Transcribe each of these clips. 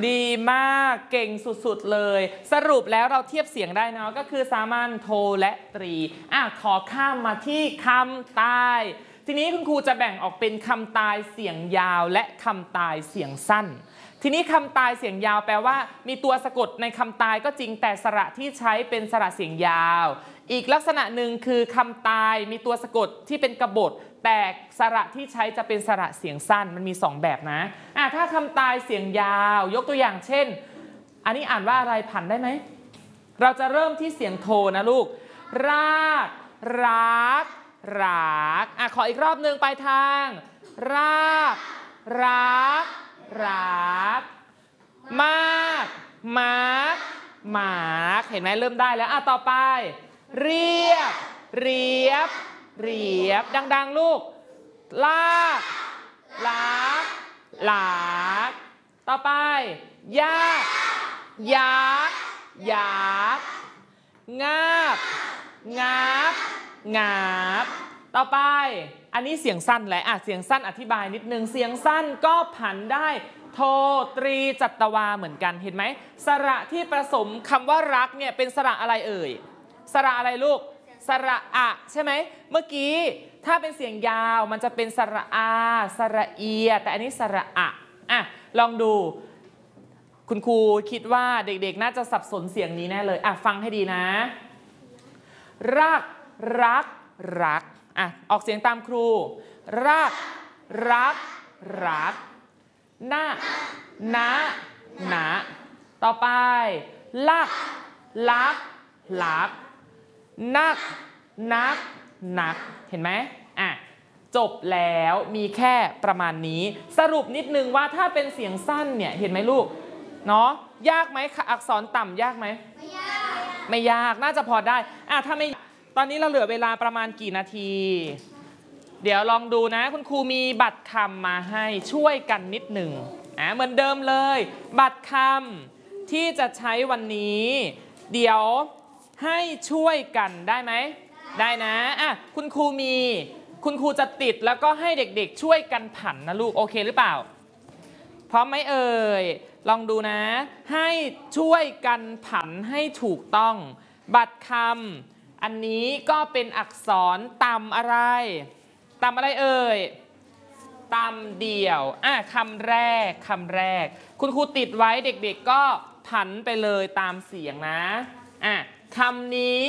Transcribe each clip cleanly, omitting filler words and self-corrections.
ดีมากเก่งสุดๆเลยสรุปแล้วเราเทียบเสียงได้เนาะก็คือสามัญโทและตรีขอข้ามมาที่คำตายทีนี้คุณครูจะแบ่งออกเป็นคำตายเสียงยาวและคำตายเสียงสั้นทีนี้คำตายเสียงยาวแปลว่ามีตัวสะกดในคำตายก็จริงแต่สระที่ใช้เป็นสระเสียงยาวอีกลักษณะหนึ่งคือคำตายมีตัวสะกดที่เป็นกบฏแต่สระที่ใช้จะเป็นสระเสียงสั้นมันมี2แบบนะถ้าคำตายเสียงยาวยกตัวอย่างเช่นอันนี้อ่านว่าอะไรผันได้ไหมเราจะเริ่มที่เสียงโทนะลูกรากรักรักขออีกรอบหนึ่งไปทางรากรักรักมากมาร์กมาร์กเห็นไหมเริ่มได้แล้วต่อไปเรียบเรียบเรียบดังๆลูกลากลักหลากต่อไปยากยักยักงาบงับงับต่อไปอันนี้เสียงสั้นแหละเสียงสั้นอธิบายนิดนึงเสียงสั้นก็ผันได้โทตรีจัตวาเหมือนกันเห็นไหมสระที่ผสมคำว่ารักเนี่ยเป็นสระอะไรเอ่ยสระอะไรลูกสระอะใช่ไหมเมื่อกี้ถ้าเป็นเสียงยาวมันจะเป็นสระอาสระเอียแต่อันนี้สระอะลองดูคุณครูคิดว่าเด็กๆน่าจะสับสนเสียงนี้แน่เลยฟังให้ดีนะรักรักรักออกเสียงตามครูรักรักรักนะนะนะต่อไปลักลักลักนักนักนักเห็นไหมจบแล้วมีแค่ประมาณนี้สรุปนิดนึงว่าถ้าเป็นเสียงสั้นเนี่ยเห็นไหมลูกเนาะยากไหมอักษรต่ำยากไหมไม่ยากไม่ยากน่าจะพอได้ถ้าไม่ตอนนี้เราเหลือเวลาประมาณกี่นาทีเดี๋ยวลองดูนะคุณครูมีบัตรคำมาให้ช่วยกันนิดหนึ่งเหมือนเดิมเลยบัตรคำที่จะใช้วันนี้เดี๋ยวให้ช่วยกันได้ไหมได้นะคุณครูจะติดแล้วก็ให้เด็กๆช่วยกันผันนะลูกโอเคหรือเปล่าพร้อมไหมเอ่ยลองดูนะให้ช่วยกันผันให้ถูกต้องบัตรคำอันนี้ก็เป็นอักษรต่ำอะไรต่ำอะไรเอ่ยต่ำเดี่ยวคำแรกคุณครูติดไว้เด็กๆก็ผันไปเลยตามเสียงนะคำนี้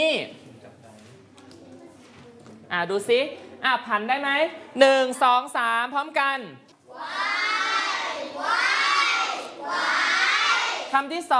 ดูสิผันได้ไหม1 2 3พร้อมกันคำที่2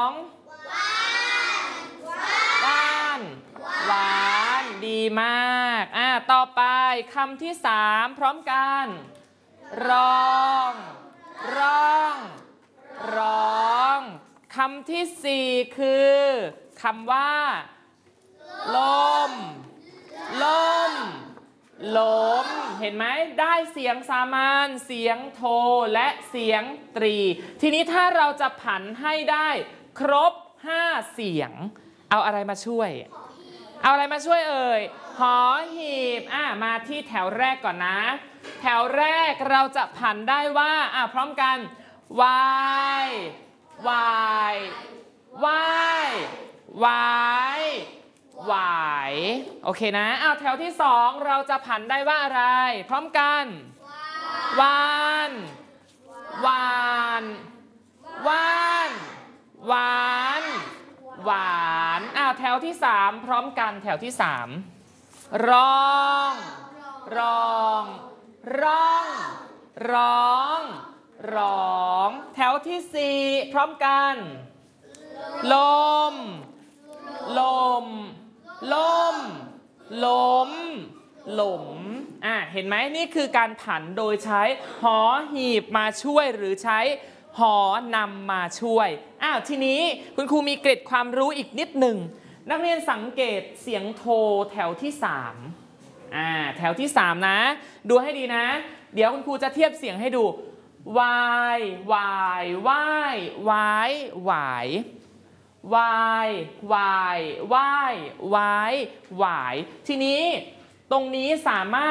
ว่านหวานดีมากต่อไปคำที่3พร้อมกันร้องร้องร้องคำที่4คือคำว่าลมลมล้มเห็นไหมได้เสียงสามัญเสียงโทและเสียงตรีทีนี้ถ้าเราจะผันให้ได้ครบ5เสียงเอาอะไรมาช่วยเอ่ยหอหีบมาที่แถวแรกก่อนนะแถวแรกเราจะผันได้ว่าพร้อมกันวายวายวายวายหวายโอเคนะแถวที่2เราจะผันได้ว่าอะไรพร้อมกันวานวานวานหวานหวานแถวที่3พร้อมกันแถวที่3ร้องร้องร้องร้องร้องแถวที่4พร้อมกันลมลมล้มล้มหลมเห็นไหมนี่คือการผันโดยใช้หอหีบมาช่วยหรือใช้หอนำมาช่วยทีนี้คุณครูมีเกร็ดความรู้อีกนิดหนึ่งนักเรียนสังเกตเสียงโทแถวที่3แถวที่3นะดูให้ดีนะเดี๋ยวคุณครูจะเทียบเสียงให้ดูวายวายวายวายวายวายวายวายวายวายทีนี้ตรงนี้สามารถ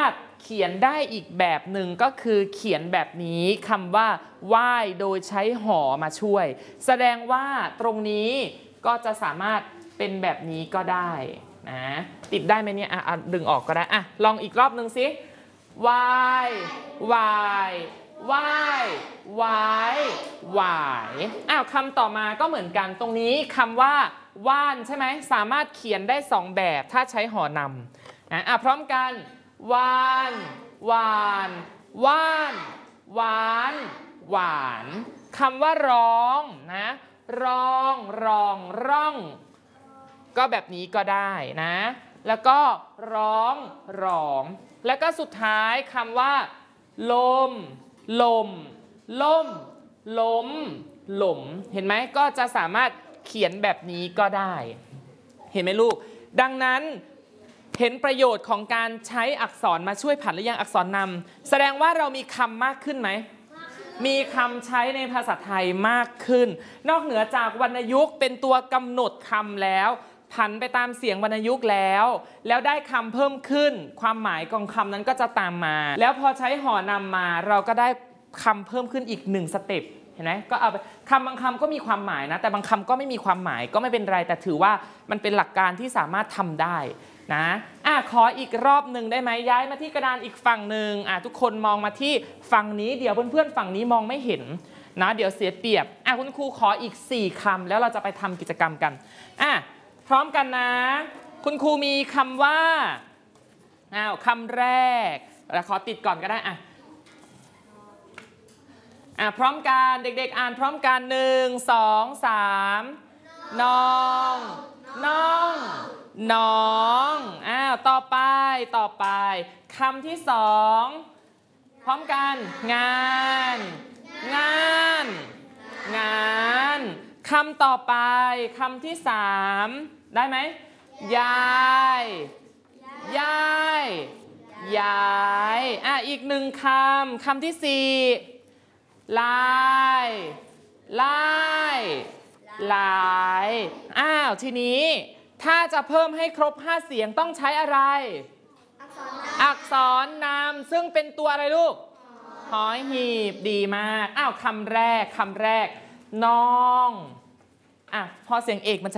เขียนได้อีกแบบหนึ่งก็คือเขียนแบบนี้คำว่าว่ายโดยใช้หอมาช่วยแสดงว่าตรงนี้ก็จะสามารถเป็นแบบนี้ก็ได้นะติดได้ไหมเนี่ยดึงออกก็ได้ลองอีกรอบนึงสิว่ายว่ายว่ายว่ายว่ายคำต่อมาก็เหมือนกันตรงนี้คำว่าว่านใช่ไหมสามารถเขียนได้2แบบถ้าใช้หอนำพร้อมกันวานวานว่านหวานหวานคำว่าร้องนะร้องร้องร่องก็แบบนี้ก็ได้นะแล้วก็ร้องร้องแล้วก็สุดท้ายคำว่าลมลมล่มล้มหล่มเห็นไหมก็จะสามารถเขียนแบบนี้ก็ได้เห็นไหมลูกดังนั้นเห็นประโยชน์ของการใช้อักษรมาช่วยผันหรือยังอักษรนำแสดงว่าเรามีคำมากขึ้นไหมมีคำใช้ในภาษาไทยมากขึ้นนอกเหนือจากวรรณยุกต์เป็นตัวกำหนดคำแล้วผันไปตามเสียงวรรณยุกต์แล้วได้คำเพิ่มขึ้นความหมายของคำนั้นก็จะตามมาแล้วพอใช้หอนำมาเราก็ได้คำเพิ่มขึ้นอีก1 สเต็ปเห็นไหมก็เอาไปคำบางคำก็มีความหมายนะแต่บางคำก็ไม่มีความหมายก็ไม่เป็นไรแต่ถือว่ามันเป็นหลักการที่สามารถทำได้นะขออีกรอบหนึ่งได้ไหมย้ายมาที่กระดานอีกฝั่งหนึ่งทุกคนมองมาที่ฝั่งนี้เดี๋ยวเพื่อนๆฝั่งนี้มองไม่เห็นนะเดี๋ยวเสียเปรียบคุณครูขออีก4 คำแล้วเราจะไปทำกิจกรรมกันพร้อมกันนะคุณครูมีคำว่าคำแรกขอติดก่อนก็ได้พร้อมกันเด็กๆอ่านพร้อมกัน1 2 3น้องน้องน้องต่อไปคำที่2พร้อมกันงานงานงานคำต่อไปคำที่3ได้ไหมยายยายยายอีก1 คำที่4ลายลายลายทีนี้ถ้าจะเพิ่มให้ครบ5 เสียงต้องใช้อะไรอักษรนำซึ่งเป็นตัวอะไรลูกหอหีบดีมากคำแรกน้องพอเสียงเอกมันจะ